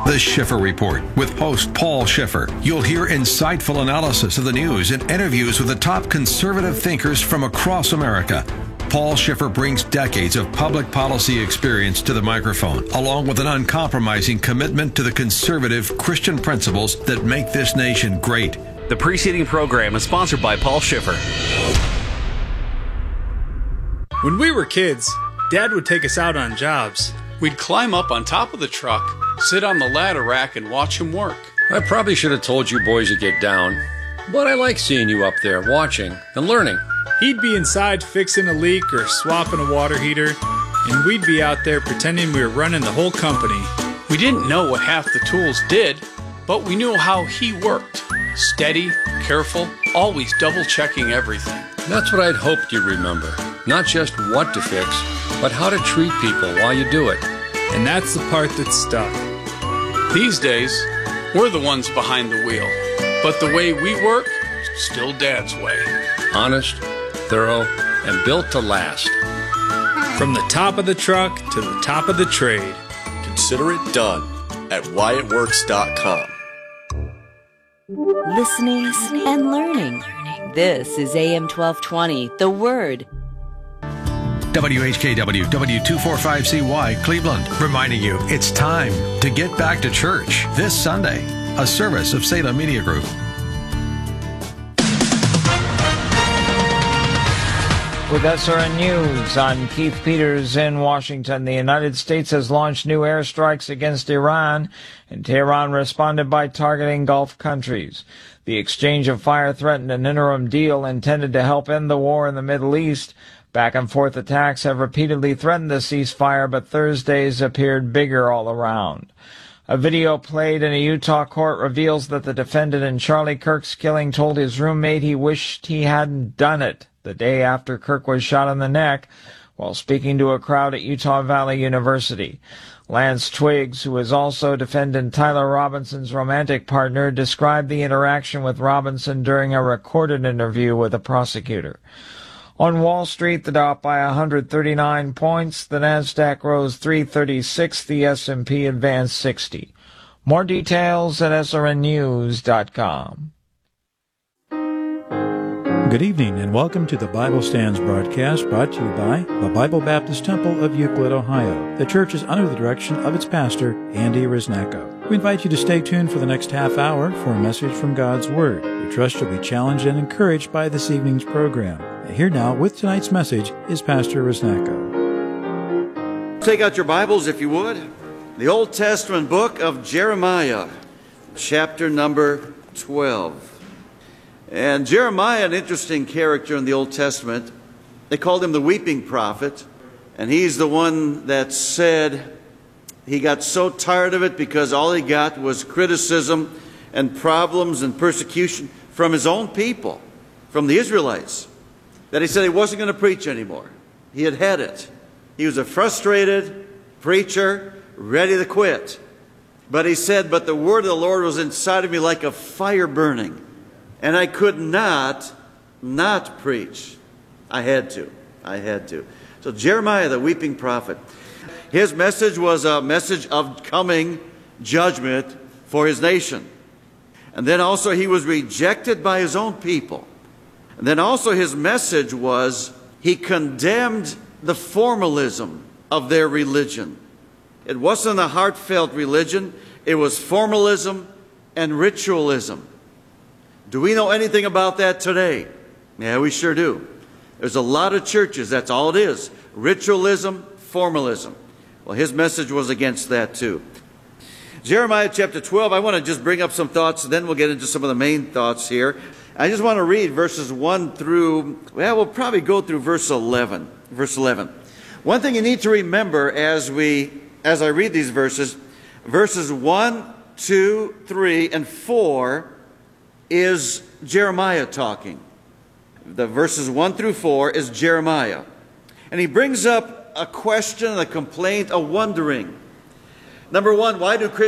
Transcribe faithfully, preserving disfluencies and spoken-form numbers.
The Schiffer Report with host Paul Schiffer. You'll hear insightful analysis of the news and interviews with the top conservative thinkers from across America. Paul Schiffer brings decades of public policy experience to the microphone, along with an uncompromising commitment to the conservative Christian principles that make this nation great. The preceding program is sponsored by Paul Schiffer. When we were kids, Dad would take us out on jobs. We'd climb up on top of the truck, sit on the ladder rack, and watch him work. I probably should have told you boys to get down, but I like seeing you up there watching and learning. He'd be inside fixing a leak or swapping a water heater, and we'd be out there pretending we were running the whole company. We didn't know what half the tools did, but we knew how he worked. Steady, careful, always double-checking everything. That's what I'd hoped you'd remember. Not just what to fix, but how to treat people while you do it. And that's the part that stuck. These days, we're the ones behind the wheel. But the way we work, still Dad's way. Honest, thorough, and built to last. From the top of the truck to the top of the trade. Consider it done at wyatt works dot com. Listening and learning. This is A M twelve twenty, The Word. W H K W, W two forty-five C Y, Cleveland, reminding you it's time to get back to church this Sunday, a service of Salem Media Group. With S R N News, I'm Keith Peters in Washington. The United States has launched new airstrikes against Iran, and Tehran responded by targeting Gulf countries. The exchange of fire threatened an interim deal intended to help end the war in the Middle East. Back-and-forth attacks have repeatedly threatened the ceasefire, but Thursdays appeared bigger all around. A video played in a Utah court reveals that the defendant in Charlie Kirk's killing told his roommate he wished he hadn't done it the day after Kirk was shot in the neck while speaking to a crowd at Utah Valley University. Lance Twiggs, who is also defendant Tyler Robinson's romantic partner, described the interaction with Robinson during a recorded interview with a prosecutor. On Wall Street, the Dow up by one hundred thirty-nine points, the Nasdaq rose three thirty-six, the S and P advanced sixty. More details at S R N news dot com. Good evening and welcome to the Bible Stands broadcast brought to you by the Bible Baptist Temple of Euclid, Ohio. The church is under the direction of its pastor, Andy Risnacko. We invite you to stay tuned for the next half hour for a message from God's Word. We trust you'll be challenged and encouraged by this evening's program. Here now with tonight's message is Pastor Risnacko. Take out your Bibles if you would. The Old Testament book of Jeremiah, chapter number twelve. And Jeremiah, an interesting character in the Old Testament. They called him the weeping prophet. And he's the one that said he got so tired of it because all he got was criticism and problems and persecution from his own people, from the Israelites, that he said he wasn't going to preach anymore. He had had it. He was a frustrated preacher, ready to quit. But he said, but the word of the Lord was inside of me like a fire burning. And I could not, not preach. I had to. I had to. So Jeremiah, the weeping prophet, his message was a message of coming judgment for his nation. And then also he was rejected by his own people. And then also his message was he condemned the formalism of their religion. It wasn't a heartfelt religion. It was formalism and ritualism. Do we know anything about that today? Yeah, we sure do. There's a lot of churches, that's all it is. Ritualism, formalism. Well, his message was against that too. Jeremiah chapter twelve, I want to just bring up some thoughts, then we'll get into some of the main thoughts here. I just want to read verses one through, well, we'll probably go through verse eleven. Verse eleven. One thing you need to remember as we, as I read these verses, verses one, two, three, and four is Jeremiah talking. The verses one through four is Jeremiah. And he brings up a question, a complaint, a wondering. Number one, why do Christians